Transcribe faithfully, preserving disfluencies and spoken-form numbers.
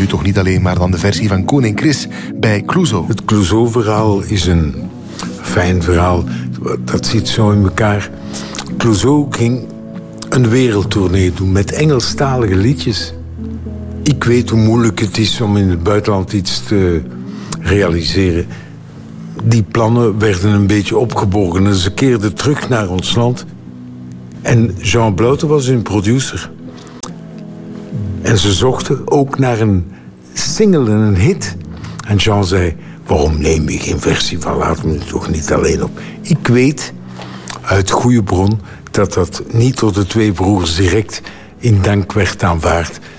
nu toch niet alleen maar dan de versie van Koning Chris bij Clouseau. Het Clouseau-verhaal is een fijn verhaal. Dat zit zo in elkaar. Clouseau ging een wereldtournee doen met Engelstalige liedjes. Ik weet hoe moeilijk het is om in het buitenland iets te realiseren. Die plannen werden een beetje opgeborgen en ze keerden terug naar ons land. En Jean Blouten was hun producer. En ze zochten ook naar een single en een hit. En Jean zei, waarom neem je geen versie van Laat me toch niet alleen op? Ik weet uit goede bron dat dat niet door de twee broers direct in dank werd aanvaard.